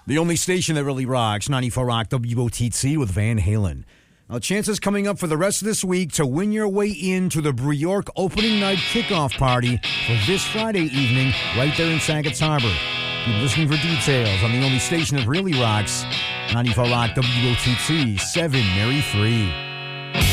The only station that really rocks, 94 Rock WOTC with Van Halen. Now, chances coming up for the rest of this week to win your way into the Brew York opening night kickoff party for this Friday evening right there in Saga's Harbor. Keep listening for details on the only station that really rocks, 94 Rock WOTC 7 Mary 3.